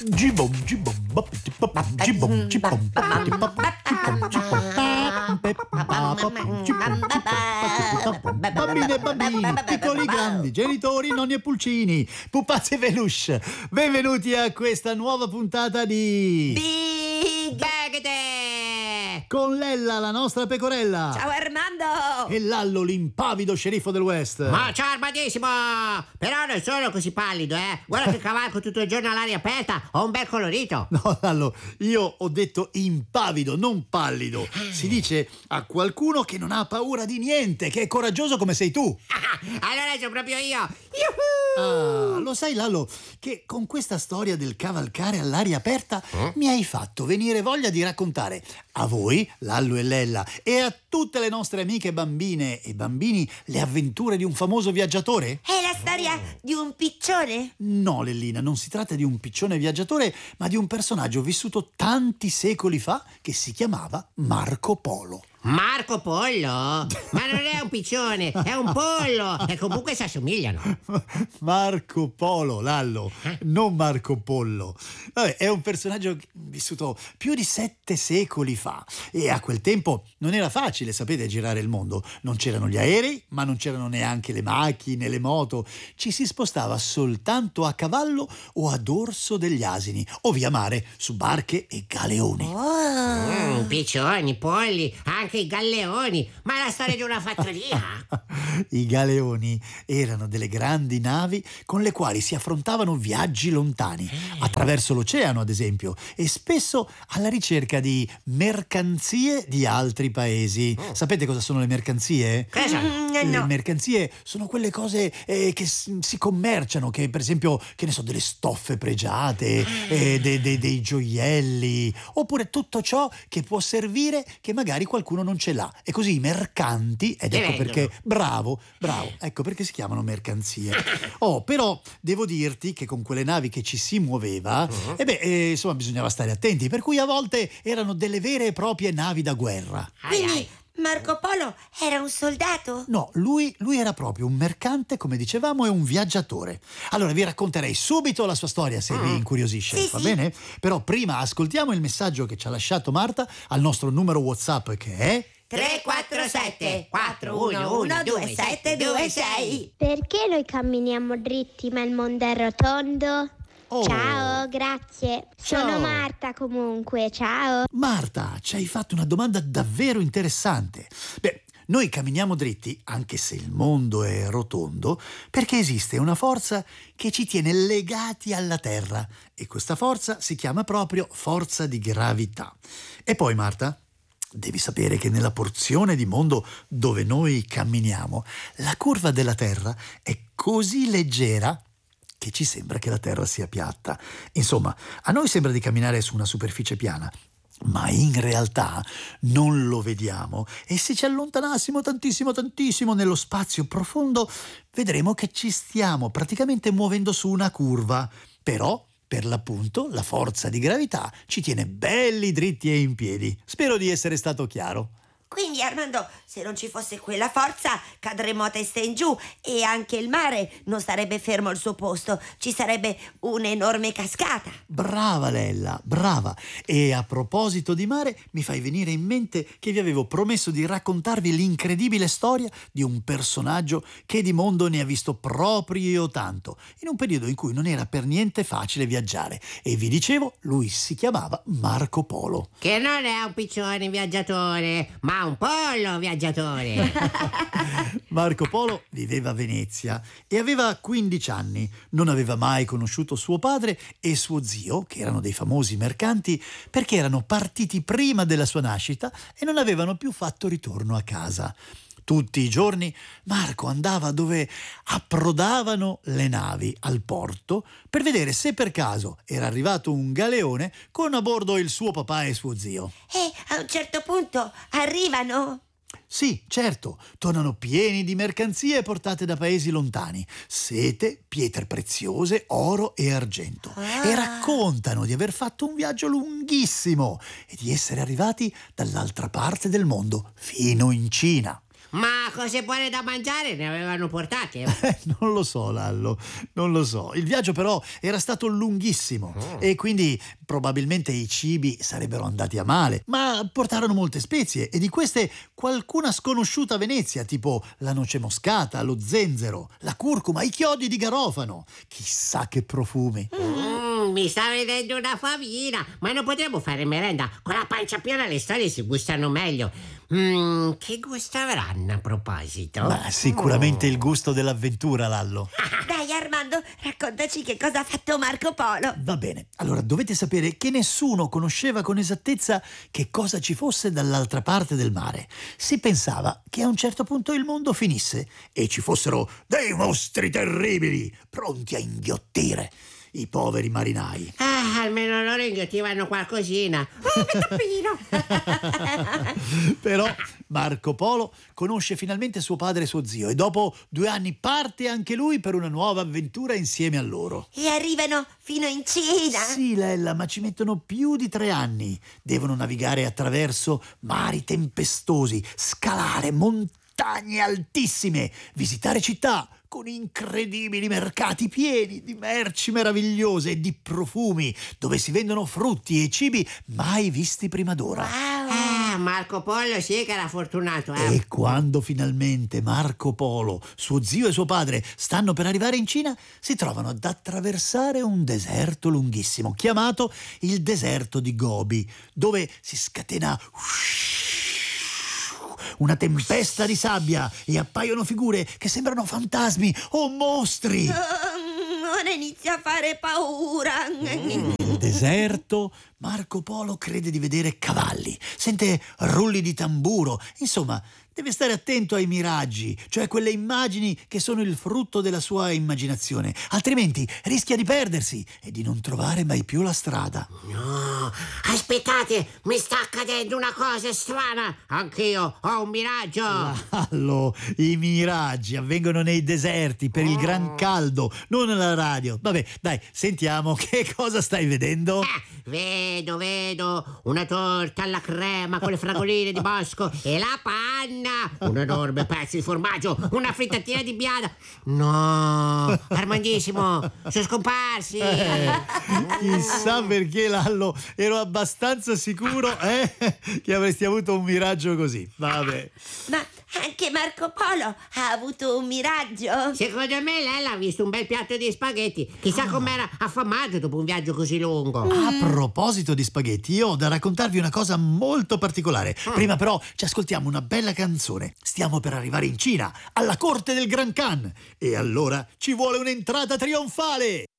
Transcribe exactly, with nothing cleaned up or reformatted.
Gibom, gibom, bop, bop, gibom, gibom, bop, bop, gibom, gibom, bambine e bambini, piccoli e grandi, genitori, nonni e pulcini, pupazzi e peluche, benvenuti a questa nuova puntata di Big Bagate! con Lella, la nostra pecorella. Ciao Armando! E Lallo, l'impavido sceriffo del West. Ma ciao Armadissimo! Però non sono così pallido, eh! Guarda che cavalco tutto il giorno all'aria aperta, ho un bel colorito! No, Lallo, io ho detto impavido, non pallido. Si dice a qualcuno che non ha paura di niente, che è coraggioso come sei tu. Allora sono proprio io! Ah, lo sai, Lallo, che con questa storia del cavalcare all'aria aperta Eh? mi hai fatto venire voglia di raccontare a voi, Lallo e Lella, e a tutte le nostre amiche bambine e bambini le avventure di un famoso viaggiatore? È la storia di un piccione? No, Lellina, non si tratta di un piccione viaggiatore, ma di un personaggio vissuto tanti secoli fa che si chiamava Marco Polo. Marco Pollo? Ma non è un piccione, è un pollo! E comunque si assomigliano. Marco Polo, Lallo, non Marco Pollo. Vabbè, è un personaggio vissuto più di sette secoli fa e a quel tempo non era facile, sapete, girare il mondo. Non c'erano gli aerei, ma non c'erano neanche le macchine, le moto. Ci si spostava soltanto a cavallo o a dorso degli asini o via mare su barche e galeoni. Oh! Mm, piccioni, polli, anche i galleoni. Ma è la storia di una fattoria. I galeoni erano delle grandi navi con le quali si affrontavano viaggi lontani, attraverso l'oceano ad esempio, e spesso alla ricerca di mercanzie di altri paesi. Sapete cosa sono le mercanzie? Cosa? Mm, Le no. mercanzie sono quelle cose eh, che s- si commerciano, che per esempio, che ne so, delle stoffe pregiate, eh, de- de- dei gioielli, oppure tutto ciò che può servire che magari qualcuno non ce l'ha. E così i mercanti, ed Li ecco vendono. perché, bravo, bravo, ecco perché si chiamano mercanzie. Oh, però devo dirti che con quelle navi che ci si muoveva, e beh, eh, insomma, bisognava stare attenti, per cui a volte erano delle vere e proprie navi da guerra. Ai, Quindi ai. Marco Polo era un soldato? No, lui, lui era proprio un mercante, come dicevamo, e un viaggiatore. Allora vi racconterei subito la sua storia se vi incuriosisce, Sì, va sì. bene? Però prima ascoltiamo il messaggio che ci ha lasciato Marta al nostro numero WhatsApp che è... tre quattro sette quattro uno uno due sette due sei. Perché noi camminiamo dritti ma il mondo è rotondo? Oh. Ciao, grazie. Ciao. Sono Marta comunque, ciao. Marta, ci hai fatto una domanda davvero interessante. Beh, noi camminiamo dritti, anche se il mondo è rotondo, perché esiste una forza che ci tiene legati alla Terra e questa forza si chiama proprio forza di gravità. E poi, Marta, devi sapere che nella porzione di mondo dove noi camminiamo, la curva della Terra è così leggera che ci sembra che la Terra sia piatta. Insomma, a noi sembra di camminare su una superficie piana, ma in realtà non lo vediamo e se ci allontanassimo tantissimo tantissimo nello spazio profondo vedremo che ci stiamo praticamente muovendo su una curva. Però, per l'appunto, la forza di gravità ci tiene belli dritti e in piedi. Spero di essere stato chiaro. Quindi Armando, se non ci fosse quella forza cadremmo a testa in giù e anche il mare non starebbe fermo al suo posto, ci sarebbe un'enorme cascata. Brava Lella, brava. E a proposito di mare, mi fai venire in mente che vi avevo promesso di raccontarvi l'incredibile storia di un personaggio che di mondo ne ha visto proprio tanto, in un periodo in cui non era per niente facile viaggiare. E vi dicevo, lui si chiamava Marco Polo. Che non è un piccione viaggiatore, ma un pollo viaggiatore. Marco Polo viveva a Venezia e aveva quindici anni. Non aveva mai conosciuto suo padre e suo zio, che erano dei famosi mercanti, perché erano partiti prima della sua nascita e non avevano più fatto ritorno a casa. Tutti i giorni Marco andava dove approdavano le navi al porto per vedere se per caso era arrivato un galeone con a bordo il suo papà e suo zio. E a un certo punto arrivano. Sì, certo, tornano pieni di mercanzie portate da paesi lontani, sete, pietre preziose, oro e argento. Ah. E raccontano di aver fatto un viaggio lunghissimo e di essere arrivati dall'altra parte del mondo, fino in Cina. Ma cose buone da mangiare ne avevano portate? Eh, non lo so, Lallo, non lo so. Il viaggio però era stato lunghissimo Oh. e quindi probabilmente i cibi sarebbero andati a male, ma portarono molte spezie e di queste qualcuna sconosciuta a Venezia, tipo la noce moscata, lo zenzero, la curcuma, i chiodi di garofano. Chissà che profumi. Mm, mi sta vedendo una famina. Ma non potremmo fare merenda? Con la pancia piena le storie si gustano meglio. Mm, che gusto avranno a proposito? Ma sicuramente il gusto dell'avventura, Lallo. Dai Armando, raccontaci che cosa ha fatto Marco Polo. Va bene, allora dovete sapere che nessuno conosceva con esattezza che cosa ci fosse dall'altra parte del mare. Si pensava che a un certo punto il mondo finisse e ci fossero dei mostri terribili pronti a inghiottire i poveri marinai. Ah, almeno loro inghiottivano qualcosina. Oh, che tappino! Però Marco Polo conosce finalmente suo padre e suo zio e dopo due anni parte anche lui per una nuova avventura insieme a loro. E arrivano fino in Cina. Sì, Lella, ma ci mettono più di tre anni. Devono navigare attraverso mari tempestosi, scalare montagne altissime, visitare città con incredibili mercati pieni di merci meravigliose e di profumi, dove si vendono frutti e cibi mai visti prima d'ora. Wow. Ah, Marco Polo sì che era fortunato, eh. E quando finalmente Marco Polo, suo zio e suo padre stanno per arrivare in Cina, si trovano ad attraversare un deserto lunghissimo, chiamato il deserto di Gobi, dove si scatena una tempesta di sabbia e appaiono figure che sembrano fantasmi o mostri. Oh, ora inizia a fare paura. Nel deserto Marco Polo crede di vedere cavalli, sente rulli di tamburo, insomma deve stare attento ai miraggi, cioè quelle immagini che sono il frutto della sua immaginazione, altrimenti rischia di perdersi e di non trovare mai più la strada. No, aspettate, mi sta accadendo una cosa strana. Anch'io ho un miraggio. Allo, i miraggi avvengono nei deserti per il gran caldo, non alla radio. Vabbè, dai, sentiamo che cosa stai vedendo. Ah, vedo, vedo una torta alla crema con le fragoline di bosco e la panna, un enorme pezzo di formaggio, una frittatina di biada. No, Armandissimo, sono scomparsi. Eh, chissà perché, Lallo, ero abbastanza sicuro eh, che avresti avuto un miraggio così. Vabbè. Ma anche Marco Polo ha avuto un miraggio. Secondo me lei ha visto un bel piatto di spaghetti. Chissà com'era affamato dopo un viaggio così lungo. A proposito di spaghetti, io ho da raccontarvi una cosa molto particolare. Prima però ci ascoltiamo una bella canzone. Stiamo per arrivare in Cina, alla corte del Gran Khan. E allora ci vuole un'entrata trionfale.